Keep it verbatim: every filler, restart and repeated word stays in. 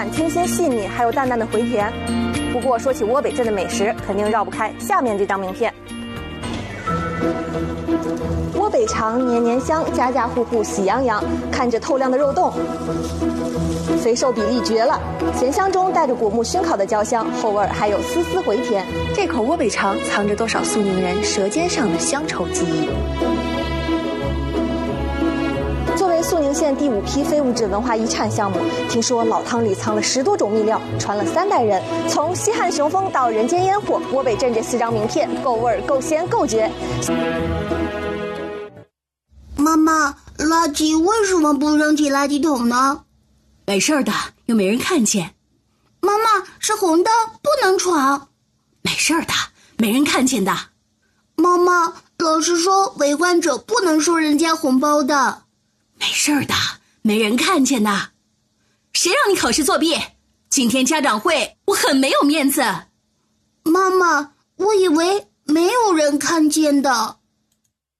清新细腻，还有淡淡的回甜。不过说起窝北镇的美食，肯定绕不开下面这张名片。窝北肠年年香，家家户户喜洋洋，看着透亮的肉冻，肥瘦比例绝了。咸香中带着果木熏烤的焦香，后味还有丝丝回甜。这口窝北肠藏着多少肃宁人舌尖上的乡愁记忆？作为肃宁县第五批非物质文化遗产项目，听说老汤里藏了十多种秘料，传了三代人。从西汉雄风到人间烟火，窝北镇这四张名片够味儿、够鲜、够绝。 妈妈，垃圾为什么不扔进垃圾桶呢？ 没事的，又没人看见。 妈妈，是红灯，不能闯。 没事的，没人看见的。 妈妈，老师说为患者不能收人家红包的。 没事的，没人看见的。谁让你考试作弊？今天家长会，我很没有面子。 妈妈，我以为没有人看见的。